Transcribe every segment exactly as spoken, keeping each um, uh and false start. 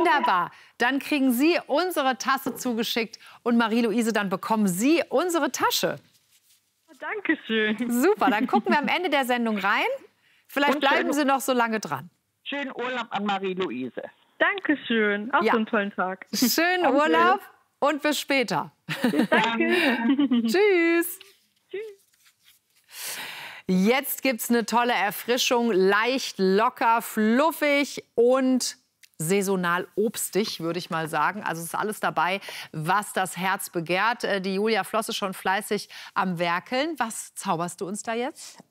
Wunderbar. Dann kriegen Sie unsere Tasse zugeschickt und Marie-Louise, dann bekommen Sie unsere Tasche. Dankeschön. Super, dann gucken wir am Ende der Sendung rein. Vielleicht Und bleiben schön, Sie noch so lange dran. Schönen Urlaub an Marie-Louise. Dankeschön. Auch Ja. so einen tollen Tag. Schönen Danke. Urlaub und bis später. Danke. Tschüss. Tschüss. Jetzt gibt es eine tolle Erfrischung, leicht, locker, fluffig und saisonal obstig, würde ich mal sagen. Also es ist alles dabei, was das Herz begehrt. Äh, Die Julia Floss ist schon fleißig am Werkeln. Was zauberst du uns da jetzt?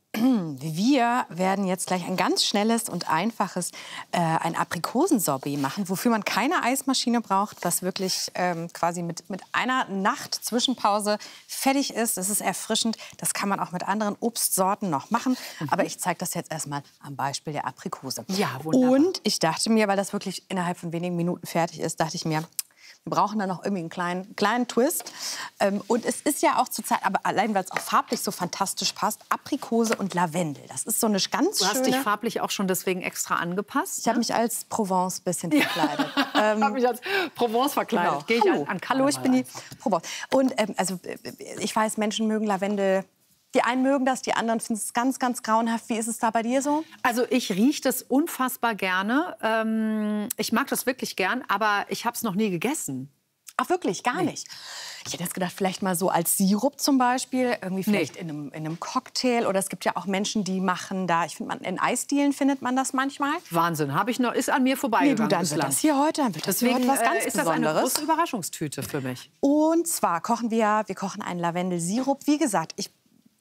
Wir werden jetzt gleich ein ganz schnelles und einfaches äh, ein Aprikosensorbet machen, wofür man keine Eismaschine braucht, was wirklich ähm, quasi mit, mit einer Nacht Zwischenpause fertig ist. Das ist erfrischend. Das kann man auch mit anderen Obstsorten noch machen. Mhm. Aber ich zeige das jetzt erstmal am Beispiel der Aprikose. Ja, wunderbar. Und ich dachte mir, weil das wirklich innerhalb von wenigen Minuten fertig ist, dachte ich mir, wir brauchen da noch irgendwie einen kleinen, kleinen Twist. Ähm, und es ist ja auch zurzeit, aber allein weil es auch farblich so fantastisch passt, Aprikose und Lavendel. Das ist so eine ganz Du hast schöne... dich farblich auch schon deswegen extra angepasst. Ich habe mich als Provence ein bisschen verkleidet. Ja. Ich habe mich als Provence verkleidet. Genau. Gehe ich Hallo. an, an Hallo, ich bin die einfach. Provence. Und ähm, also, ich weiß, Menschen mögen Lavendel. Die einen mögen das, die anderen finden es ganz, ganz grauenhaft. Wie ist es da bei dir so? Also ich rieche das unfassbar gerne. Ähm, ich mag das wirklich gern, aber ich habe es noch nie gegessen. Ach wirklich, gar Nee. nicht. Ich hätte jetzt gedacht, vielleicht mal so als Sirup zum Beispiel, irgendwie vielleicht in, einem, in einem Cocktail. Oder es gibt ja auch Menschen, die machen da, ich finde, man in Eisdielen findet man das manchmal. Wahnsinn, habe ich noch, ist an mir Nee, vorbeigegangen du, dann wird bislang. das hier heute, dann wird das hier Deswegen heute was ganz äh, ist das eine Besonderes. große Überraschungstüte für mich. Und zwar kochen wir, wir kochen einen Lavendelsirup. Wie gesagt, ich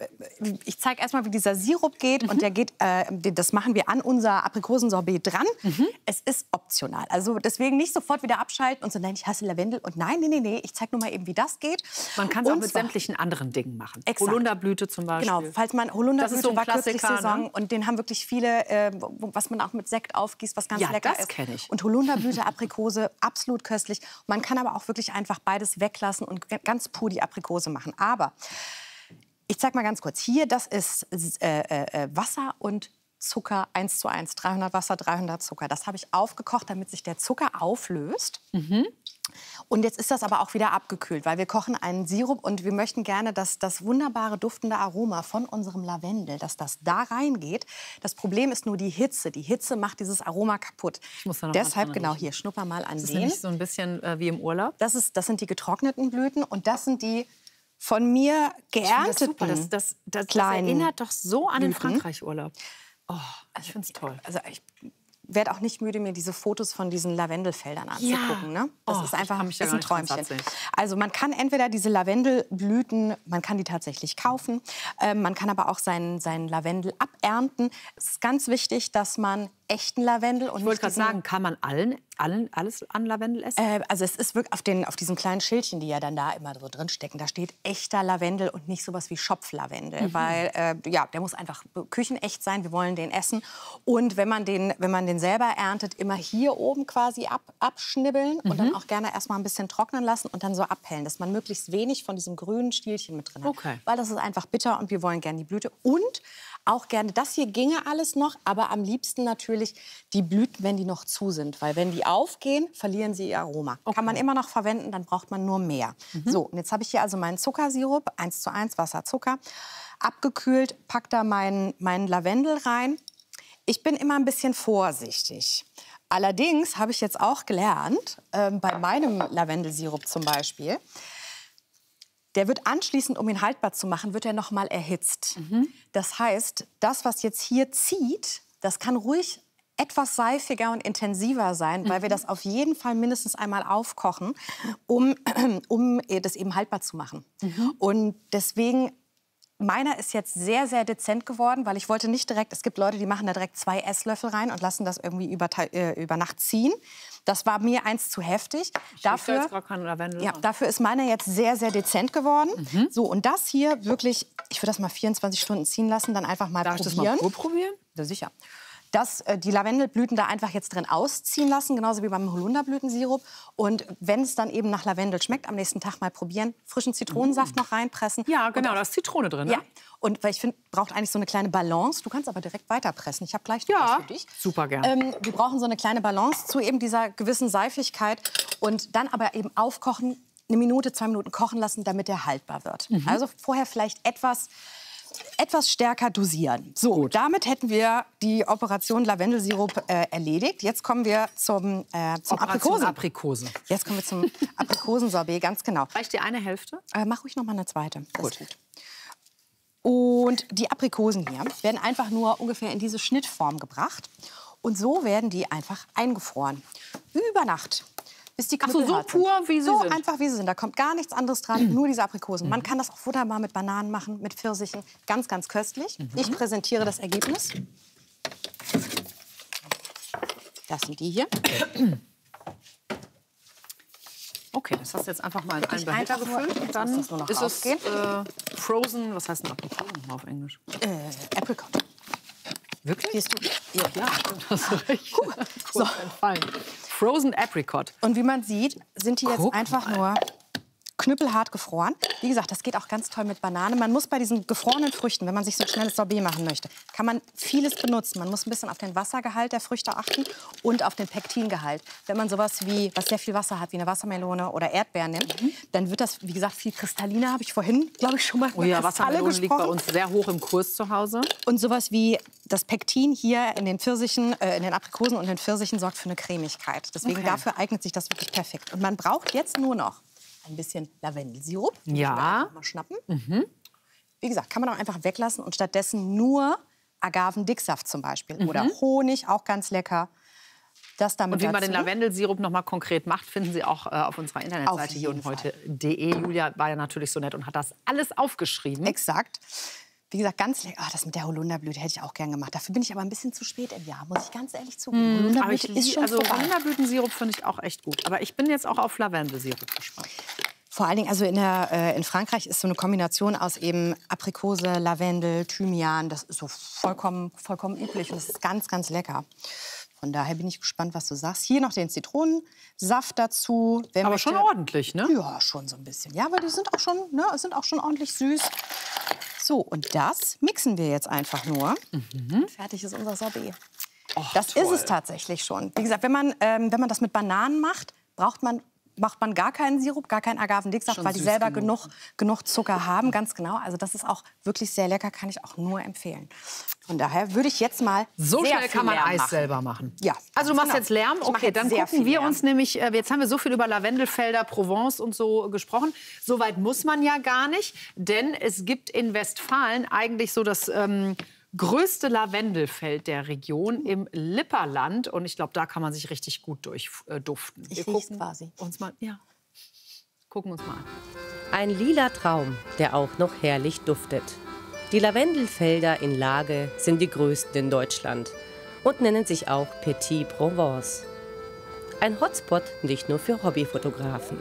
Ich zeige erstmal, wie dieser Sirup geht. Mhm. Und der geht, äh, das machen wir an unser Aprikosensorbet dran. Mhm. Es ist optional. Also deswegen nicht sofort wieder abschalten und so, nein, ich hasse Lavendel. Und nein, nee, nee, nee, ich zeige nur mal eben, wie das geht. Man kann es auch Und mit zwar, sämtlichen anderen Dingen machen. Exakt. Holunderblüte zum Beispiel. Genau, falls man Das Holunderblüte ist so ein war kürzlich Klassiker, Saison. ne? Und den haben wirklich viele, äh, wo- was man auch mit Sekt aufgießt, was ganz Ja, lecker das ist. kenn ich. Und Holunderblüte, Aprikose, absolut köstlich. Man kann aber auch wirklich einfach beides weglassen und g- ganz pur die Aprikose machen. Aber ich zeig mal ganz kurz. Hier, das ist äh, äh, Wasser und Zucker eins zu eins. dreihundert Wasser, dreihundert Zucker. Das habe ich aufgekocht, damit sich der Zucker auflöst. Mhm. Und jetzt ist das aber auch wieder abgekühlt, weil wir kochen einen Sirup und wir möchten gerne, dass das wunderbare duftende Aroma von unserem Lavendel, dass das da reingeht. Das Problem ist nur die Hitze. Die Hitze macht dieses Aroma kaputt. Ich muss da noch Deshalb, mal dran genau, riechen. hier, schnupper mal an Das ist den. nämlich so ein bisschen äh, wie im Urlaub. Das, ist, das sind die getrockneten Blüten und das sind die von mir Ich finde das geernteten super. Das, das, das, das kleinen erinnert doch so an den Blüten. Frankreich-Urlaub. Oh, ich finde es toll. Also ich werde auch nicht müde, mir diese Fotos von diesen Lavendelfeldern anzugucken. Ne? Das Oh, ist ich einfach kann mich da ist gar ein nicht dran Träumchen. satt sehen. Also man kann entweder diese Lavendelblüten, man kann die tatsächlich kaufen, ähm, man kann aber auch seinen, seinen Lavendel abernten. Es ist ganz wichtig, dass man echten Lavendel und Ich wollte nicht gerade diesen- sagen, kann man allen, allen alles an Lavendel essen? Äh, also es ist wirklich auf, den, auf diesen kleinen Schildchen, die ja dann da immer so drin stecken, da steht echter Lavendel und nicht sowas wie Schopflavendel, Mhm. weil äh, ja, der muss einfach küchenecht sein. Wir wollen den essen und wenn man den, wenn man den selber erntet, immer hier oben quasi ab, abschnibbeln Mhm. und dann auch gerne erstmal ein bisschen trocknen lassen und dann so abhellen, dass man möglichst wenig von diesem grünen Stielchen mit drin hat, Okay. weil das ist einfach bitter und wir wollen gerne die Blüte und auch gerne, das hier ginge alles noch, aber am liebsten natürlich die Blüten, wenn die noch zu sind. Weil wenn die aufgehen, verlieren sie ihr Aroma. Kann man immer noch verwenden, dann braucht man nur mehr. So, und jetzt habe ich hier also meinen Zuckersirup, eins zu eins Wasser, Zucker, abgekühlt, pack da meinen, meinen Lavendel rein. Ich bin immer ein bisschen vorsichtig. Allerdings habe ich jetzt auch gelernt, ähm, bei meinem Lavendelsirup zum Beispiel, der wird anschließend, um ihn haltbar zu machen, wird er noch mal erhitzt. Mhm. Das heißt, das, was jetzt hier zieht, das kann ruhig etwas seifiger und intensiver sein, Mhm. weil wir das auf jeden Fall mindestens einmal aufkochen, um, um das eben haltbar zu machen. Mhm. Und deswegen, meiner ist jetzt sehr, sehr dezent geworden, weil ich wollte nicht direkt, es gibt Leute, die machen da direkt zwei Esslöffel rein und lassen das irgendwie über, äh, über Nacht ziehen. Das war mir eins zu heftig. Ich da Dafür, jetzt gar keinen Lavendel ja, an. dafür ist meiner jetzt sehr, sehr dezent geworden. Mhm. So, und das hier wirklich, ich würde das mal vierundzwanzig Stunden ziehen lassen, dann einfach mal Darf ich das probieren. mal pur probieren? Ja, sicher. das, äh, die Lavendelblüten da einfach jetzt drin ausziehen lassen, genauso wie beim Holunderblütensirup. Und wenn es dann eben nach Lavendel schmeckt, am nächsten Tag mal probieren, frischen Zitronensaft mm. noch reinpressen. Ja, genau, da ist Zitrone drin. Ne? Ja. Und weil ich finde, braucht eigentlich so eine kleine Balance. Du kannst aber direkt weiterpressen. Ich habe gleich noch ja, was für dich. Super gerne. Ähm, wir brauchen so eine kleine Balance zu eben dieser gewissen Seifigkeit und dann aber eben aufkochen, eine Minute, zwei Minuten kochen lassen, damit der haltbar wird. Mhm. Also vorher vielleicht etwas, etwas stärker dosieren. So, Gut. damit hätten wir die Operation Lavendelsirup äh, erledigt. Jetzt kommen wir zum, äh, zum Aprikosen. Aprikose. Jetzt kommen wir zum Aprikosensorbet, ganz genau. Reicht die eine Hälfte? Äh, mach ruhig noch mal eine zweite. Das gut. Ist gut. Und die Aprikosen hier werden einfach nur ungefähr in diese Schnittform gebracht. Und so werden die einfach eingefroren. Über Nacht. Bis die Knüppel Ach so, so hart pur, sind. wie sie so sind. So einfach, wie sie sind. Da kommt gar nichts anderes dran, nur diese Aprikosen. Man kann das auch wunderbar mit Bananen machen, mit Pfirsichen. Ganz, ganz köstlich. Mhm. Ich präsentiere das Ergebnis. Das sind die hier. Okay, das hast du jetzt einfach mal in einen Behälter gefüllt. Und dann das nur noch ist es äh, frozen, was heißt denn Aprikosen nochmal auf Englisch? Äh, Apricot. Wirklich? Siehst du? Ja, ja, hast du recht. Guck, so. Frozen Apricot. Und wie man sieht, sind die jetzt Guck einfach mal. nur knüppelhart gefroren. Wie gesagt, das geht auch ganz toll mit Banane. Man muss bei diesen gefrorenen Früchten, wenn man sich so ein schnelles Sorbet machen möchte, kann man vieles benutzen. Man muss ein bisschen auf den Wassergehalt der Früchte achten und auf den Pektingehalt. Wenn man sowas wie, was sehr viel Wasser hat, wie eine Wassermelone oder Erdbeeren nimmt, mhm. dann wird das, wie gesagt, viel kristalliner. Habe ich vorhin, glaube ich, schon mal Oh ja, Wassermelone liegt bei uns sehr hoch im Kurs zu Hause. Und sowas wie das Pektin hier in den Pfirsichen, äh, in den Aprikosen und den Pfirsichen sorgt für eine Cremigkeit. Deswegen okay. dafür eignet sich das wirklich perfekt. Und man braucht jetzt nur noch ein bisschen Lavendelsirup. Ja. Mal schnappen. Mhm. Wie gesagt, kann man auch einfach weglassen und stattdessen nur Agavendicksaft zum Beispiel. Mhm. Oder Honig, auch ganz lecker. Das damit und wie dazu. man den Lavendelsirup noch mal konkret macht, finden Sie auch äh, auf unserer Internetseite hier und heute punkt de. Julia war ja natürlich so nett und hat das alles aufgeschrieben. Exakt. Wie gesagt, ganz lecker. Oh, das mit der Holunderblüte hätte ich auch gern gemacht. Dafür bin ich aber ein bisschen zu spät im Jahr, muss ich ganz ehrlich zugeben. Mm, Holunderblüte ich, ist schon also vorbei. Holunderblütensirup finde ich auch echt gut. Aber ich bin jetzt auch auf Lavendelsirup gespannt. Vor allen Dingen, also in, der, äh, in Frankreich ist so eine Kombination aus eben Aprikose, Lavendel, Thymian. Das ist so vollkommen, vollkommen üblich und es ist ganz, ganz lecker. Von daher bin ich gespannt, was du sagst. Hier noch den Zitronensaft dazu. Wer aber möchte, schon ordentlich, ne? Ja, schon so ein bisschen. Ja, aber die sind auch schon, ne, sind auch schon ordentlich süß. So, und das mixen wir jetzt einfach nur. Mhm. Fertig ist unser Sorbet. Och, das toll. Ist es tatsächlich schon. Wie gesagt, wenn man, ähm, wenn man das mit Bananen macht, braucht man, macht man gar keinen Sirup, gar keinen Agavendicksaft, weil die selber genug. Genug, genug Zucker haben, ganz genau. Also das ist auch wirklich sehr lecker, kann ich auch nur empfehlen. Von daher würde ich jetzt mal So sehr schnell kann man Lärm Eis machen. selber machen. Ja. Also du machst genau. jetzt Lärm? Okay, dann gucken wir uns nämlich, jetzt haben wir so viel über Lavendelfelder, Provence und so gesprochen. So weit muss man ja gar nicht, denn es gibt in Westfalen eigentlich so das ähm, größte Lavendelfeld der Region im Lipperland. Und ich glaube, da kann man sich richtig gut durchduften. Äh, ich riech's quasi. Uns mal, ja, gucken uns mal an. Ein lila Traum, der auch noch herrlich duftet. Die Lavendelfelder in Lage sind die größten in Deutschland und nennen sich auch Petit Provence. Ein Hotspot nicht nur für Hobbyfotografen.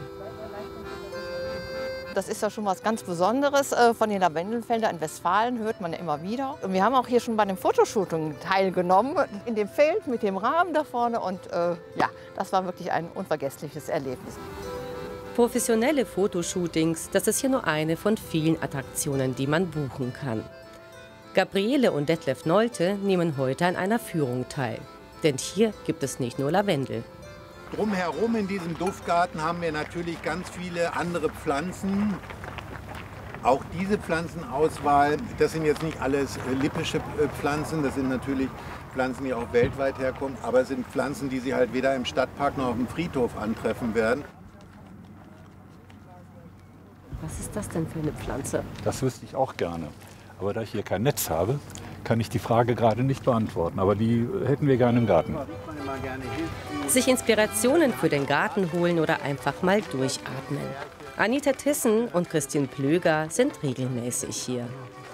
Das ist ja schon was ganz Besonderes. Von den Lavendelfeldern in Westfalen hört man ja immer wieder. Und wir haben auch hier schon bei dem Fotoshooting teilgenommen, in dem Feld mit dem Rahmen da vorne. Und äh, ja, das war wirklich ein unvergessliches Erlebnis. Professionelle Fotoshootings, das ist hier nur eine von vielen Attraktionen, die man buchen kann. Gabriele und Detlef Nolte nehmen heute an einer Führung teil. Denn hier gibt es nicht nur Lavendel. Drumherum in diesem Duftgarten haben wir natürlich ganz viele andere Pflanzen. Auch diese Pflanzenauswahl, das sind jetzt nicht alles lippische Pflanzen, das sind natürlich Pflanzen, die auch weltweit herkommen, aber es sind Pflanzen, die Sie halt weder im Stadtpark noch auf dem Friedhof antreffen werden. Was ist das denn für eine Pflanze? Das wüsste ich auch gerne. Aber da ich hier kein Netz habe, kann ich die Frage gerade nicht beantworten. Aber die hätten wir gerne im Garten. Sich Inspirationen für den Garten holen oder einfach mal durchatmen. Anita Thyssen und Christine Plöger sind regelmäßig hier.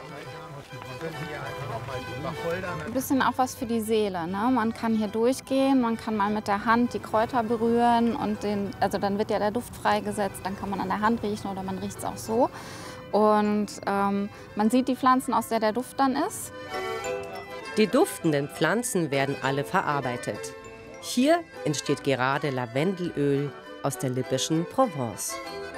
Ein bisschen auch was für die Seele, ne? Man kann hier durchgehen, man kann mal mit der Hand die Kräuter berühren und den, also dann wird ja der Duft freigesetzt, dann kann man an der Hand riechen oder man riecht es auch so. Und ähm, man sieht die Pflanzen, aus der der Duft dann ist. Die duftenden Pflanzen werden alle verarbeitet. Hier entsteht gerade Lavendelöl aus der lippischen Provence.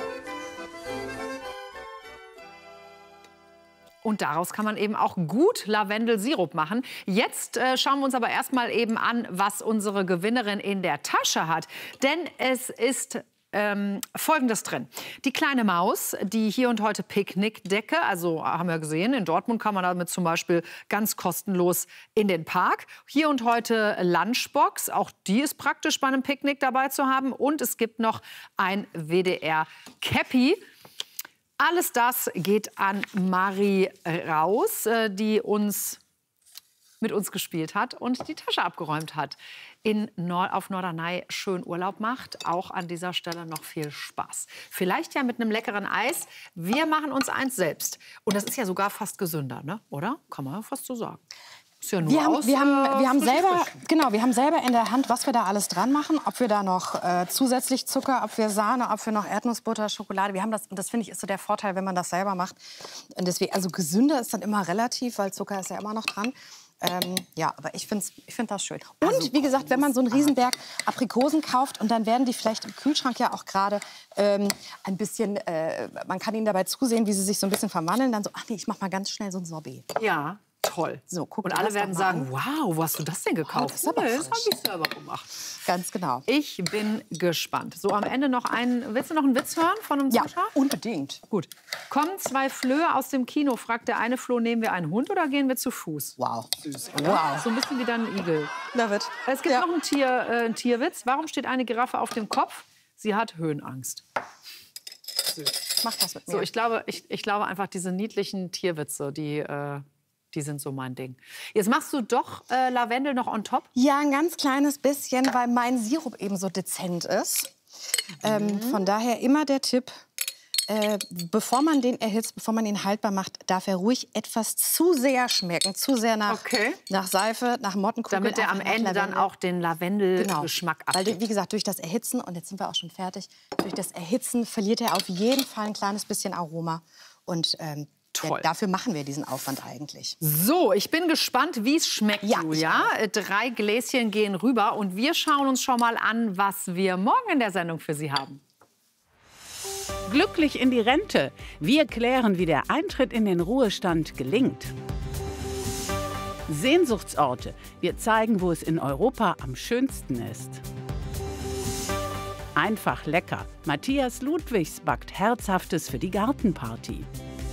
Und daraus kann man eben auch gut Lavendelsirup machen. Jetzt äh, schauen wir uns aber erstmal eben an, was unsere Gewinnerin in der Tasche hat. Denn es ist ähm, Folgendes drin. Die kleine Maus, die hier und heute Picknickdecke, also haben wir gesehen, in Dortmund kann man damit zum Beispiel ganz kostenlos in den Park. Hier und heute Lunchbox, auch die ist praktisch bei einem Picknick dabei zu haben. Und es gibt noch ein W D R-Cappy. Alles das geht an Marie raus, die uns mit uns gespielt hat und die Tasche abgeräumt hat. In Nord auf Norderney schön Urlaub macht. Auch an dieser Stelle noch viel Spaß. Vielleicht ja mit einem leckeren Eis. Wir machen uns eins selbst. Und das ist ja sogar fast gesünder, ne? Oder? Kann man ja fast so sagen. Ja nur wir, haben, aus, wir, haben, wir, haben frisch, selber, frisch. genau, wir haben selber in der Hand, was wir da alles dran machen. Ob wir da noch äh, zusätzlich Zucker, ob wir Sahne, ob wir noch Erdnussbutter, Schokolade. Wir haben das, und das finde ich ist so der Vorteil, wenn man das selber macht. Und deswegen, also gesünder ist dann immer relativ, weil Zucker ist ja immer noch dran. Ähm, ja, aber ich finde ich find das schön. Und also, wie gesagt, wenn man so einen Riesenberg Aprikosen kauft und dann werden die vielleicht im Kühlschrank ja auch gerade ähm, ein bisschen, äh, man kann ihnen dabei zusehen, wie sie sich so ein bisschen verwandeln. Dann so, ach nee, ich mach mal ganz schnell so ein Sorbet. Ja. Toll. So, guck und dir alle das werden doch mal sagen, an. wow, wo hast du das denn gekauft? Oh, das ist aber Nee, das frisch. habe ich selber gemacht. Ganz genau. Ich bin gespannt. So, am Ende noch ein, willst du noch einen Witz hören von einem Ja, Zuschauer? unbedingt. Gut. Kommen zwei Flöhe aus dem Kino, fragt der eine Floh, nehmen wir einen Hund oder gehen wir zu Fuß? Wow. Süß, oder? Wow. So ein bisschen wie dann ein Igel. David. Es gibt Ja. noch einen, Tier, äh, einen Tierwitz. Warum steht eine Giraffe auf dem Kopf? Sie hat Höhenangst. Mach das mit mir. So, ich glaube, ich, ich glaube einfach, diese niedlichen Tierwitze, die, äh, die sind so mein Ding. Jetzt machst du doch äh, Lavendel noch on top? Ja, ein ganz kleines bisschen, weil mein Sirup eben so dezent ist. Ähm, Mhm. Von daher immer der Tipp, äh, bevor man den erhitzt, bevor man ihn haltbar macht, darf er ruhig etwas zu sehr schmecken. Zu sehr nach, Okay. nach Seife, nach Mottenkugel. Damit er am einfach nach Ende dann Lavendel. auch den Lavendelgeschmack Genau. Weil, abgibt. wie gesagt, durch das Erhitzen, und jetzt sind wir auch schon fertig, durch das Erhitzen verliert er auf jeden Fall ein kleines bisschen Aroma. Und ähm, Toll. der, dafür machen wir diesen Aufwand eigentlich. So, ich bin gespannt, wie es schmeckt, Ja, ich Julia. Äh, Drei Gläschen gehen rüber und wir schauen uns schon mal an, was wir morgen in der Sendung für Sie haben. Glücklich in die Rente. Wir klären, wie der Eintritt in den Ruhestand gelingt. Sehnsuchtsorte. Wir zeigen, wo es in Europa am schönsten ist. Einfach lecker. Matthias Ludwigs backt Herzhaftes für die Gartenparty.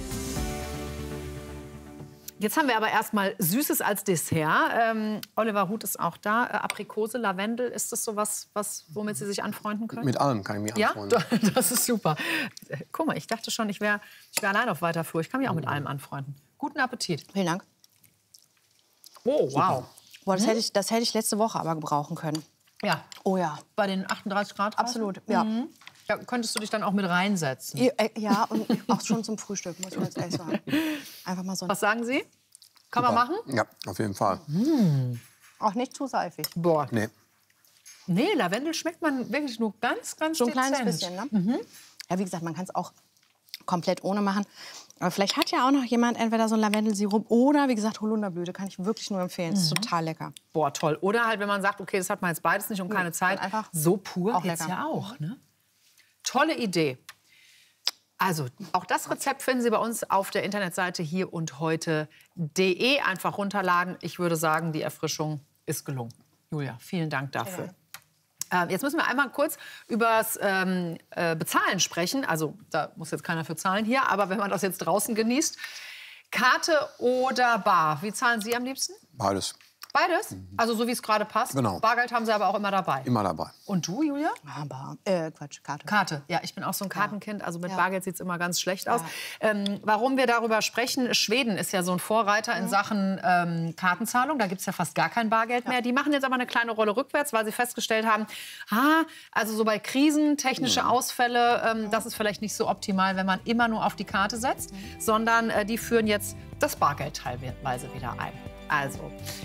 Jetzt haben wir aber erstmal Süßes als Dessert. Ähm, Oliver Huth ist auch da. Äh, Aprikose, Lavendel, ist das so was, was, womit Sie sich anfreunden können? Mit allem kann ich mich Ja, anfreunden. das ist super. Äh, Guck mal, ich dachte schon, ich wäre ich wär allein auf weiter Flur. Ich kann mich auch mit allem anfreunden. Guten Appetit. Vielen Dank. Oh, wow. Boah, das, hätte ich, das hätte ich letzte Woche aber gebrauchen können. Ja, Oh ja, bei den achtunddreißig Grad draußen? absolut. Ja. Mhm. Ja, könntest du dich dann auch mit reinsetzen? Ja, äh, ja, und auch schon zum Frühstück, muss man jetzt ehrlich sagen. Einfach mal so. Was sagen Sie? Kann man machen? Ja, auf jeden Fall. Auch nicht zu seifig. Boah. Nee. Nee, Lavendel schmeckt man wirklich nur ganz, ganz So ein kleines dezent. bisschen, ne? Ja, wie gesagt, man kann es auch komplett ohne machen. Aber vielleicht hat ja auch noch jemand entweder so einen Lavendelsirup oder, wie gesagt, Holunderblüte. Kann ich wirklich nur empfehlen. Das ist total lecker. Boah, toll. Oder halt, wenn man sagt, okay, das hat man jetzt beides nicht und keine Zeit. dann einfach so pur auch geht's lecker. ja auch. Ne? Tolle Idee. Also, auch das Rezept finden Sie bei uns auf der Internetseite hier und heute punkt de. Einfach runterladen. Ich würde sagen, die Erfrischung ist gelungen. Julia, vielen Dank dafür. Ähm, jetzt müssen wir einmal kurz über das ähm, äh, Bezahlen sprechen. Also, da muss jetzt keiner für zahlen hier. Aber wenn man das jetzt draußen genießt. Karte oder Bar? Wie zahlen Sie am liebsten? Beides. Beides? Also so wie es gerade passt? Genau. Bargeld haben Sie aber auch immer dabei. Immer dabei. Und du, Julia? Aber, äh, Quatsch, Karte. Karte. Ja, ich bin auch so ein Kartenkind. Also mit Ja. Bargeld sieht es immer ganz schlecht aus. Ähm, warum wir darüber sprechen, Schweden ist ja so ein Vorreiter in Sachen ähm, Kartenzahlung. Da gibt es ja fast gar kein Bargeld mehr. Die machen jetzt aber eine kleine Rolle rückwärts, weil sie festgestellt haben, ah, also so bei Krisen, technische Ausfälle, ähm, das ist vielleicht nicht so optimal, wenn man immer nur auf die Karte setzt, sondern äh, die führen jetzt das Bargeld teilweise wieder ein. Also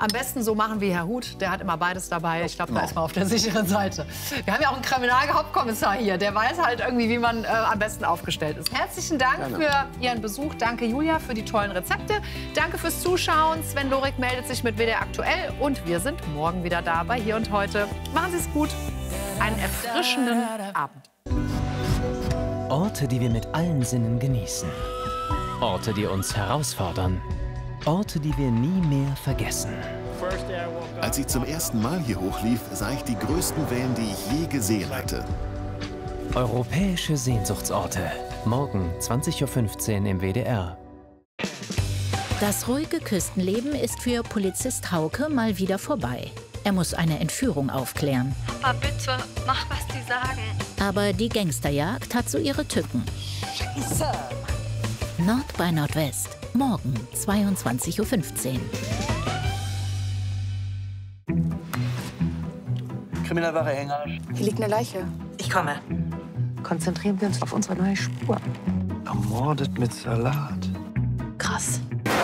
Am besten so machen wie Herr Huth. Der hat immer beides dabei. Ich glaube, da ist man auf der sicheren Seite. Wir haben ja auch einen Kriminalhauptkommissar hier. Der weiß halt irgendwie, wie man äh, am besten aufgestellt ist. Herzlichen Dank Gerne. für Ihren Besuch. Danke, Julia, für die tollen Rezepte. Danke fürs Zuschauen. Sven Lorik meldet sich mit W D R aktuell. Und wir sind morgen wieder da bei Hier und Heute. Machen Sie es gut. Einen erfrischenden Abend. Orte, die wir mit allen Sinnen genießen. Orte, die uns herausfordern. Orte, die wir nie mehr vergessen. Als ich zum ersten Mal hier hochlief, sah ich die größten Wellen, die ich je gesehen hatte. Europäische Sehnsuchtsorte. Morgen zwanzig Uhr fünfzehn im W D R. Das ruhige Küstenleben ist für Polizist Hauke mal wieder vorbei. Er muss eine Entführung aufklären. Papa, bitte, mach, was die sagen. Aber die Gangsterjagd hat so ihre Tücken. Scheiße. Nord bei Nordwest. Morgen zweiundzwanzig Uhr fünfzehn. Kriminalwache Hänger. Hier liegt eine Leiche. Ich komme. Konzentrieren wir uns auf unsere neue Spur. Ermordet mit Salat. Krass.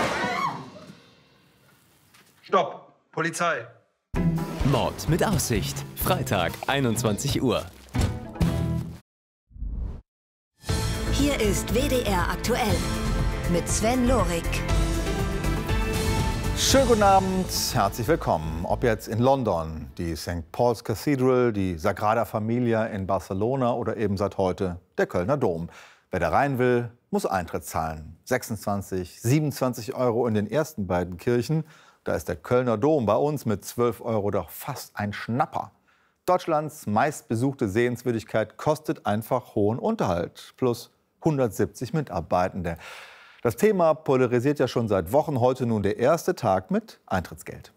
Stopp! Polizei! Mord mit Aussicht. Freitag, einundzwanzig Uhr. Hier ist W D R aktuell mit Sven Lorik. Schönen guten Abend, herzlich willkommen. Ob jetzt in London, die Sankt Paul's Cathedral, die Sagrada Familia in Barcelona oder eben seit heute der Kölner Dom. Wer da rein will, muss Eintritt zahlen. sechsundzwanzig, siebenundzwanzig Euro in den ersten beiden Kirchen. Da ist der Kölner Dom bei uns mit zwölf Euro doch fast ein Schnapper. Deutschlands meistbesuchte Sehenswürdigkeit kostet einfach hohen Unterhalt. Plus hundertsiebzig Mitarbeitende. Das Thema polarisiert ja schon seit Wochen. Heute nun der erste Tag mit Eintrittsgeld.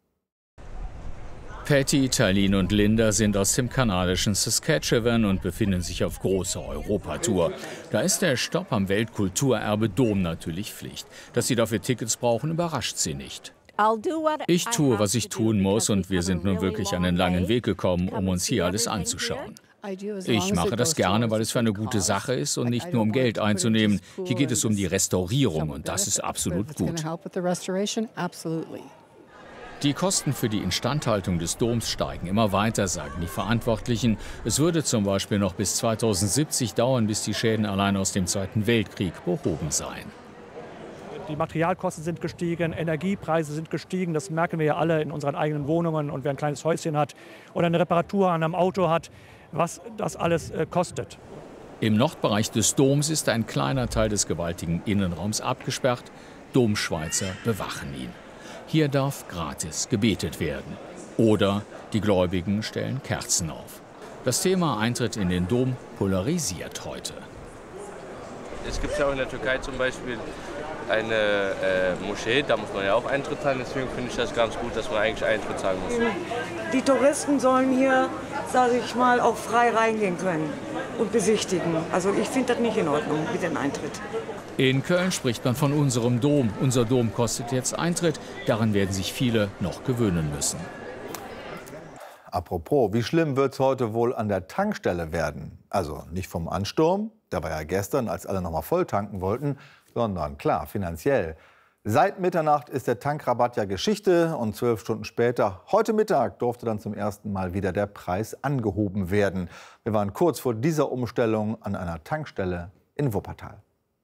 Patty, Talin und Linda sind aus dem kanadischen Saskatchewan und befinden sich auf großer Europatour. Da ist der Stopp am Weltkulturerbe Dom natürlich Pflicht. Dass sie dafür Tickets brauchen, überrascht sie nicht. Ich tue, was ich tun muss, und wir sind nun wirklich einen langen Weg gekommen, um uns hier alles anzuschauen. Ich mache das gerne, weil es für eine gute Sache ist und nicht nur um Geld einzunehmen. Hier geht es um die Restaurierung und das ist absolut gut. Die Kosten für die Instandhaltung des Doms steigen immer weiter, sagen die Verantwortlichen. Es würde zum Beispiel noch bis zweitausendsiebzig dauern, bis die Schäden allein aus dem Zweiten Weltkrieg behoben seien. Die Materialkosten sind gestiegen, Energiepreise sind gestiegen. Das merken wir ja alle in unseren eigenen Wohnungen. Und wer ein kleines Häuschen hat oder eine Reparatur an einem Auto hat, was das alles äh, kostet. Im Nordbereich des Doms ist ein kleiner Teil des gewaltigen Innenraums abgesperrt. Domschweizer bewachen ihn. Hier darf gratis gebetet werden. Oder die Gläubigen stellen Kerzen auf. Das Thema Eintritt in den Dom polarisiert heute. Es gibt ja auch in der Türkei zum Beispiel eine äh, Moschee, da muss man ja auch Eintritt zahlen. Deswegen finde ich das ganz gut, dass man eigentlich Eintritt zahlen muss. Die Touristen sollen hier, sage ich mal, auch frei reingehen können und besichtigen. Also ich finde das nicht in Ordnung mit dem Eintritt. In Köln spricht man von unserem Dom. Unser Dom kostet jetzt Eintritt. Daran werden sich viele noch gewöhnen müssen. Apropos, wie schlimm wird es heute wohl an der Tankstelle werden? Also nicht vom Ansturm, der war ja gestern, als alle noch mal voll tanken wollten, sondern klar, finanziell. Seit Mitternacht ist der Tankrabatt ja Geschichte und zwölf Stunden später, heute Mittag, durfte dann zum ersten Mal wieder der Preis angehoben werden. Wir waren kurz vor dieser Umstellung an einer Tankstelle in Wuppertal.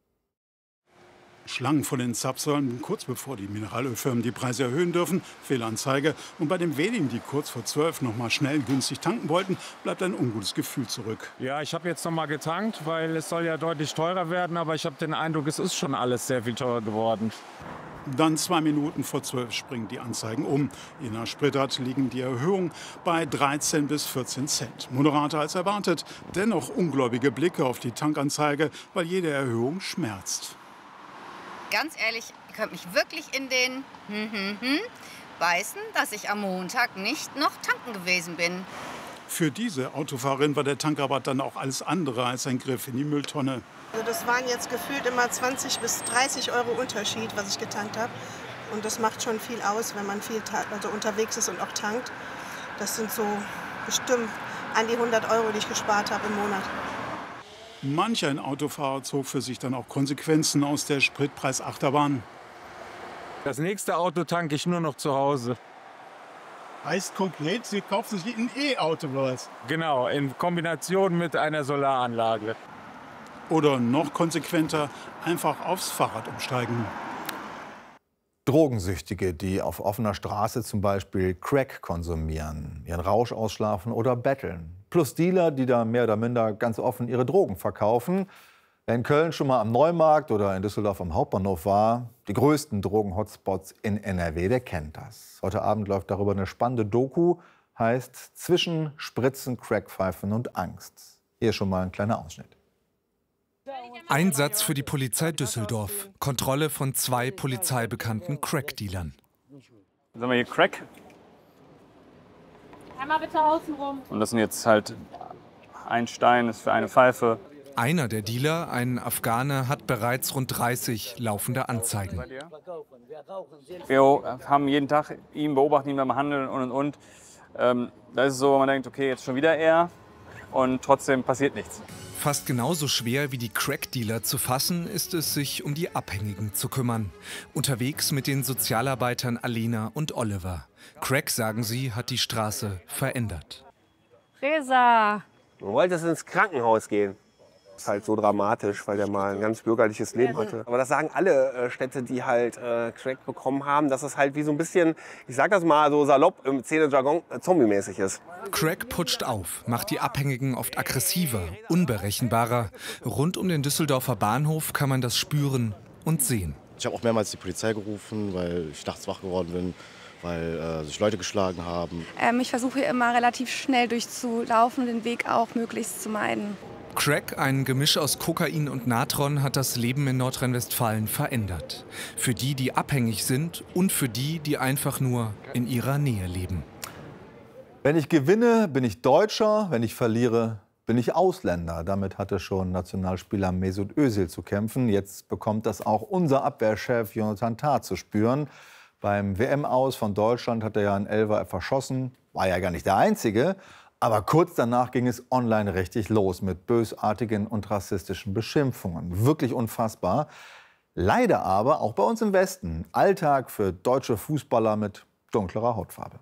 Schlangen vor den Zapfsäulen, kurz bevor die Mineralölfirmen die Preise erhöhen dürfen. Fehlanzeige. Und bei den wenigen, die kurz vor zwölf noch mal schnell günstig tanken wollten, bleibt ein ungutes Gefühl zurück. Ja, ich habe jetzt noch mal getankt, weil es soll ja deutlich teurer werden. Aber ich habe den Eindruck, es ist schon alles sehr viel teurer geworden. Dann zwei Minuten vor zwölf springen die Anzeigen um. Je nach Spritart liegen die Erhöhungen bei dreizehn bis vierzehn Cent. Moderater als erwartet. Dennoch ungläubige Blicke auf die Tankanzeige, weil jede Erhöhung schmerzt. Ganz ehrlich, ihr könnt mich wirklich in den hm, hm, hm, beißen, dass ich am Montag nicht noch tanken gewesen bin. Für diese Autofahrerin war der Tankrabatt dann auch alles andere als ein Griff in die Mülltonne. Also das waren jetzt gefühlt immer zwanzig bis dreißig Euro Unterschied, was ich getankt habe. Und das macht schon viel aus, wenn man viel also unterwegs ist und auch tankt. Das sind so bestimmt an die hundert Euro, die ich gespart habe im Monat. Manch ein Autofahrer zog für sich dann auch Konsequenzen aus der Spritpreisachterbahn. Das nächste Auto tanke ich nur noch zu Hause. Heißt konkret, Sie kaufen sich ein E-Auto oder was? Genau, in Kombination mit einer Solaranlage. Oder noch konsequenter, einfach aufs Fahrrad umsteigen. Drogensüchtige, die auf offener Straße zum Beispiel Crack konsumieren, ihren Rausch ausschlafen oder betteln. Plus Dealer, die da mehr oder minder ganz offen ihre Drogen verkaufen. Wer in Köln schon mal am Neumarkt oder in Düsseldorf am Hauptbahnhof war, die größten Drogen-Hotspots in N R W, der kennt das. Heute Abend läuft darüber eine spannende Doku, heißt Zwischen Spritzen, Crackpfeifen und Angst. Hier schon mal ein kleiner Ausschnitt. Einsatz für die Polizei Düsseldorf. Kontrolle von zwei polizeibekannten Crack-Dealern. Sagen wir hier Crack. Einmal bitte außenrum. Und das sind jetzt halt ein Stein, ist für eine Pfeife. Einer der Dealer, ein Afghane, hat bereits rund dreißig laufende Anzeigen. Wir haben jeden Tag ihn, beobachten ihn beim Handeln und und und. Ähm, da ist es so, man denkt, okay, jetzt schon wieder er und trotzdem passiert nichts. Fast genauso schwer wie die Crack-Dealer zu fassen, ist es, sich um die Abhängigen zu kümmern. Unterwegs mit den Sozialarbeitern Alina und Oliver. Crack, sagen sie, hat die Straße verändert. Reza! Du wolltest ins Krankenhaus gehen. Das ist halt so dramatisch, weil der mal ein ganz bürgerliches Leben hatte. Aber das sagen alle äh, Städte, die halt äh, Crack bekommen haben, dass es halt wie so ein bisschen, ich sag das mal so salopp im Szene-Jargon, äh, zombie-mäßig ist. Crack putscht auf, macht die Abhängigen oft aggressiver, unberechenbarer. Rund um den Düsseldorfer Bahnhof kann man das spüren und sehen. Ich habe auch mehrmals die Polizei gerufen, weil ich nachts wach geworden bin, weil äh, sich Leute geschlagen haben. Ähm, ich versuche hier immer relativ schnell durchzulaufen und den Weg auch möglichst zu meiden. Crack, ein Gemisch aus Kokain und Natron, hat das Leben in Nordrhein-Westfalen verändert. Für die, die abhängig sind und für die, die einfach nur in ihrer Nähe leben. Wenn ich gewinne, bin ich Deutscher. Wenn ich verliere, bin ich Ausländer. Damit hatte schon Nationalspieler Mesut Özil zu kämpfen. Jetzt bekommt das auch unser Abwehrchef Jonathan Tah zu spüren. Beim W M-Aus von Deutschland hat er ja einen Elfer verschossen. War ja gar nicht der Einzige. Aber kurz danach ging es online richtig los mit bösartigen und rassistischen Beschimpfungen. Wirklich unfassbar. Leider aber auch bei uns im Westen Alltag für deutsche Fußballer mit dunklerer Hautfarbe.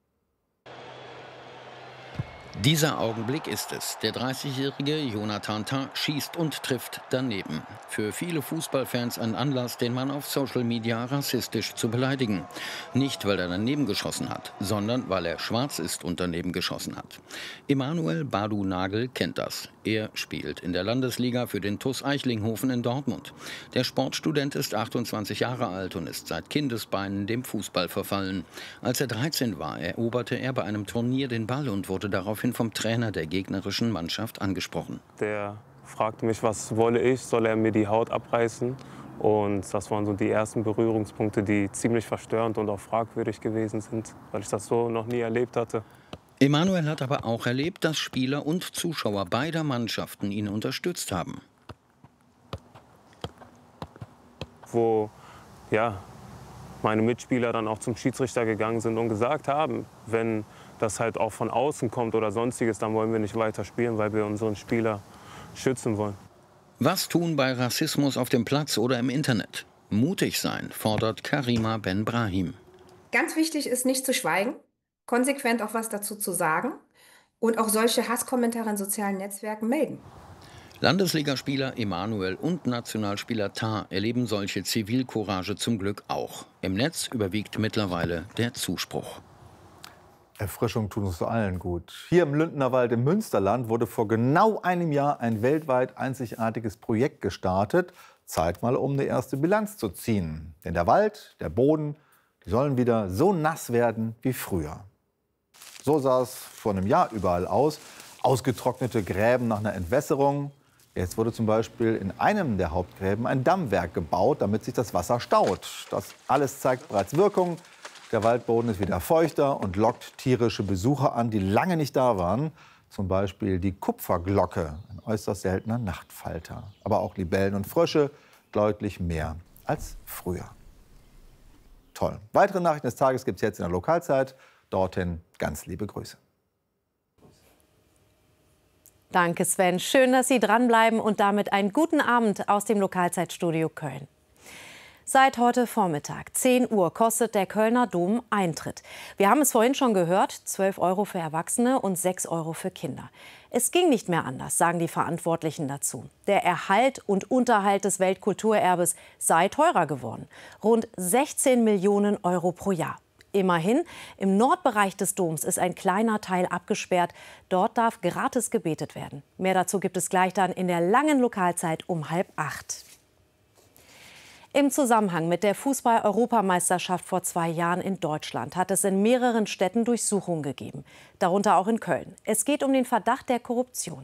Dieser Augenblick ist es. Der dreißigjährige Jonathan Tah schießt und trifft daneben. Für viele Fußballfans ein Anlass, den man auf Social Media rassistisch zu beleidigen. Nicht, weil er daneben geschossen hat, sondern weil er schwarz ist und daneben geschossen hat. Emanuel Badu Nagel kennt das. Er spielt in der Landesliga für den T U S Eichlinghofen in Dortmund. Der Sportstudent ist achtundzwanzig Jahre alt und ist seit Kindesbeinen dem Fußball verfallen. Als er dreizehn war, eroberte er bei einem Turnier den Ball und wurde daraufhin vom Trainer der gegnerischen Mannschaft angesprochen. Der fragte mich, was wolle ich, soll er mir die Haut abreißen? Und das waren so die ersten Berührungspunkte, die ziemlich verstörend und auch fragwürdig gewesen sind, weil ich das so noch nie erlebt hatte. Emanuel hat aber auch erlebt, dass Spieler und Zuschauer beider Mannschaften ihn unterstützt haben. Wo ja, meine Mitspieler dann auch zum Schiedsrichter gegangen sind und gesagt haben, wenn das halt auch von außen kommt oder sonstiges, dann wollen wir nicht weiter spielen, weil wir unseren Spieler schützen wollen. Was tun bei Rassismus auf dem Platz oder im Internet? Mutig sein, fordert Karima Ben Brahim. Ganz wichtig ist, nicht zu schweigen, konsequent auch was dazu zu sagen und auch solche Hasskommentare in sozialen Netzwerken melden. Landesligaspieler Emanuel und Nationalspieler Tah erleben solche Zivilcourage zum Glück auch. Im Netz überwiegt mittlerweile der Zuspruch. Erfrischung tut uns allen gut. Hier im Lündnerwald im Münsterland wurde vor genau einem Jahr ein weltweit einzigartiges Projekt gestartet. Zeit mal, um eine erste Bilanz zu ziehen. Denn der Wald, der Boden, die sollen wieder so nass werden wie früher. So sah es vor einem Jahr überall aus. Ausgetrocknete Gräben nach einer Entwässerung. Jetzt wurde zum Beispiel in einem der Hauptgräben ein Dammwerk gebaut, damit sich das Wasser staut. Das alles zeigt bereits Wirkung. Der Waldboden ist wieder feuchter und lockt tierische Besucher an, die lange nicht da waren. Zum Beispiel die Kupferglocke, ein äußerst seltener Nachtfalter. Aber auch Libellen und Frösche, deutlich mehr als früher. Toll. Weitere Nachrichten des Tages gibt es jetzt in der Lokalzeit. Dorthin ganz liebe Grüße. Danke, Sven. Schön, dass Sie dranbleiben und damit einen guten Abend aus dem Lokalzeitstudio Köln. Seit heute Vormittag, zehn Uhr, kostet der Kölner Dom Eintritt. Wir haben es vorhin schon gehört, zwölf Euro für Erwachsene und sechs Euro für Kinder. Es ging nicht mehr anders, sagen die Verantwortlichen dazu. Der Erhalt und Unterhalt des Weltkulturerbes sei teurer geworden. Rund sechzehn Millionen Euro pro Jahr. Immerhin, im Nordbereich des Doms ist ein kleiner Teil abgesperrt. Dort darf gratis gebetet werden. Mehr dazu gibt es gleich dann in der langen Lokalzeit um halb acht. Im Zusammenhang mit der Fußball-Europameisterschaft vor zwei Jahren in Deutschland hat es in mehreren Städten Durchsuchungen gegeben, darunter auch in Köln. Es geht um den Verdacht der Korruption.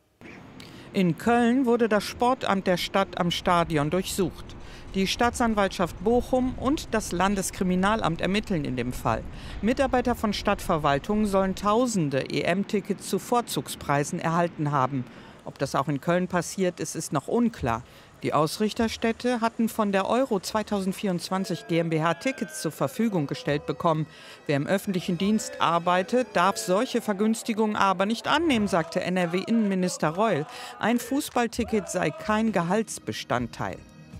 In Köln wurde das Sportamt der Stadt am Stadion durchsucht. Die Staatsanwaltschaft Bochum und das Landeskriminalamt ermitteln in dem Fall. Mitarbeiter von Stadtverwaltungen sollen tausende E M-Tickets zu Vorzugspreisen erhalten haben. Ob das auch in Köln passiert ist, ist noch unklar. Die Ausrichterstädte hatten von der Euro zweitausendvierundzwanzig GmbH Tickets zur Verfügung gestellt bekommen. Wer im öffentlichen Dienst arbeitet, darf solche Vergünstigungen aber nicht annehmen, sagte N R W-Innenminister Reul. Ein Fußballticket sei kein Gehaltsbestandteil.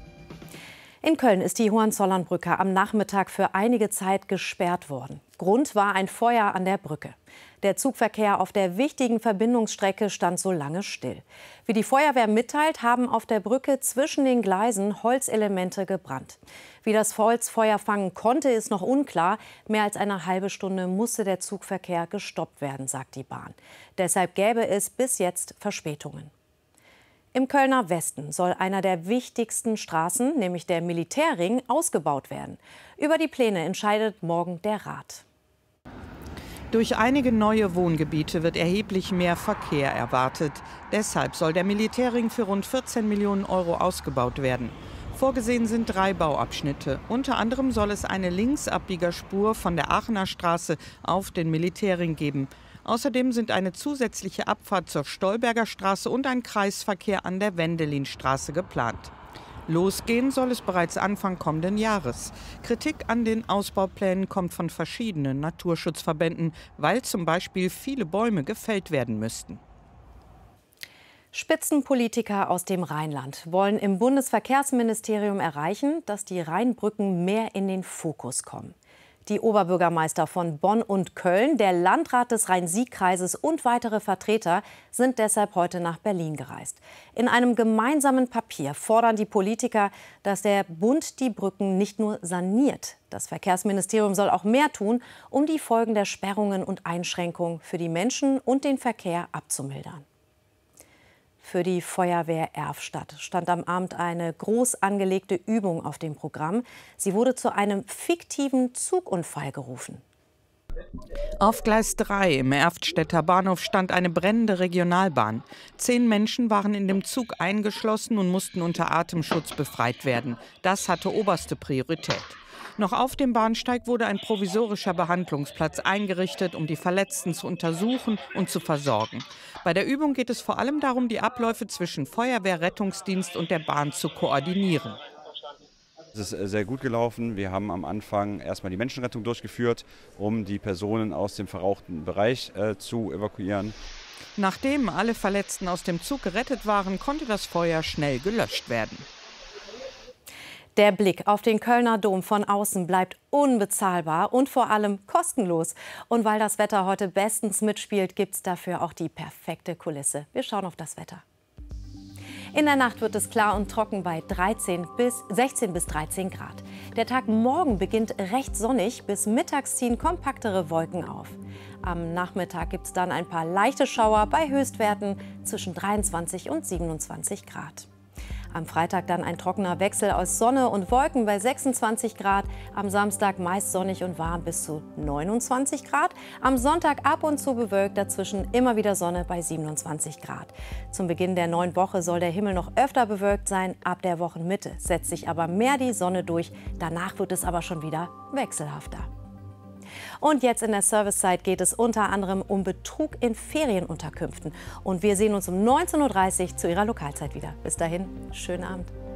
In Köln ist die Hohenzollernbrücke am Nachmittag für einige Zeit gesperrt worden. Grund war ein Feuer an der Brücke. Der Zugverkehr auf der wichtigen Verbindungsstrecke stand so lange still. Wie die Feuerwehr mitteilt, haben auf der Brücke zwischen den Gleisen Holzelemente gebrannt. Wie das Holz Feuer fangen konnte, ist noch unklar. Mehr als eine halbe Stunde musste der Zugverkehr gestoppt werden, sagt die Bahn. Deshalb gäbe es bis jetzt Verspätungen. Im Kölner Westen soll einer der wichtigsten Straßen, nämlich der Militärring, ausgebaut werden. Über die Pläne entscheidet morgen der Rat. Durch einige neue Wohngebiete wird erheblich mehr Verkehr erwartet. Deshalb soll der Militärring für rund vierzehn Millionen Euro ausgebaut werden. Vorgesehen sind drei Bauabschnitte. Unter anderem soll es eine Linksabbiegerspur von der Aachener Straße auf den Militärring geben. Außerdem sind eine zusätzliche Abfahrt zur Stolberger Straße und ein Kreisverkehr an der Wendelinstraße geplant. Losgehen soll es bereits Anfang kommenden Jahres. Kritik an den Ausbauplänen kommt von verschiedenen Naturschutzverbänden, weil zum Beispiel viele Bäume gefällt werden müssten. Spitzenpolitiker aus dem Rheinland wollen im Bundesverkehrsministerium erreichen, dass die Rheinbrücken mehr in den Fokus kommen. Die Oberbürgermeister von Bonn und Köln, der Landrat des Rhein-Sieg-Kreises und weitere Vertreter sind deshalb heute nach Berlin gereist. In einem gemeinsamen Papier fordern die Politiker, dass der Bund die Brücken nicht nur saniert. Das Verkehrsministerium soll auch mehr tun, um die Folgen der Sperrungen und Einschränkungen für die Menschen und den Verkehr abzumildern. Für die Feuerwehr Erfstadt stand am Abend eine groß angelegte Übung auf dem Programm. Sie wurde zu einem fiktiven Zugunfall gerufen. Auf Gleis drei im Erftstädter Bahnhof stand eine brennende Regionalbahn. Zehn Menschen waren in dem Zug eingeschlossen und mussten unter Atemschutz befreit werden. Das hatte oberste Priorität. Noch auf dem Bahnsteig wurde ein provisorischer Behandlungsplatz eingerichtet, um die Verletzten zu untersuchen und zu versorgen. Bei der Übung geht es vor allem darum, die Abläufe zwischen Feuerwehr, Rettungsdienst und der Bahn zu koordinieren. Es ist sehr gut gelaufen. Wir haben am Anfang erstmal die Menschenrettung durchgeführt, um die Personen aus dem verrauchten Bereich äh, zu evakuieren. Nachdem alle Verletzten aus dem Zug gerettet waren, konnte das Feuer schnell gelöscht werden. Der Blick auf den Kölner Dom von außen bleibt unbezahlbar und vor allem kostenlos. Und weil das Wetter heute bestens mitspielt, gibt es dafür auch die perfekte Kulisse. Wir schauen auf das Wetter. In der Nacht wird es klar und trocken bei dreizehn bis sechzehn bis dreizehn Grad. Der Tag morgen beginnt recht sonnig, bis mittags ziehen kompaktere Wolken auf. Am Nachmittag gibt es dann ein paar leichte Schauer bei Höchstwerten zwischen dreiundzwanzig und siebenundzwanzig Grad. Am Freitag dann ein trockener Wechsel aus Sonne und Wolken bei sechsundzwanzig Grad. Am Samstag meist sonnig und warm bis zu neunundzwanzig Grad. Am Sonntag ab und zu bewölkt, dazwischen immer wieder Sonne bei siebenundzwanzig Grad. Zum Beginn der neuen Woche soll der Himmel noch öfter bewölkt sein. Ab der Wochenmitte setzt sich aber mehr die Sonne durch. Danach wird es aber schon wieder wechselhafter. Und jetzt in der Servicezeit geht es unter anderem um Betrug in Ferienunterkünften. Und wir sehen uns um neunzehn Uhr dreißig zu Ihrer Lokalzeit wieder. Bis dahin, schönen Abend.